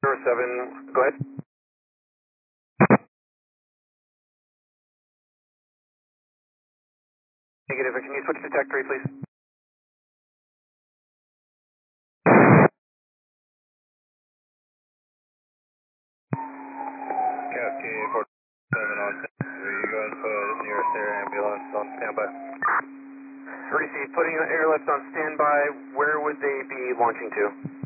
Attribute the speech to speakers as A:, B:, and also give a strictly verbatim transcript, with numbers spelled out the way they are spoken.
A: zero seven, go ahead. Negative, can you switch to Tech three, please? Cascade four seven on three, you going to put nearest air ambulance on standby. Receive, putting airlift on standby, where would they be launching to?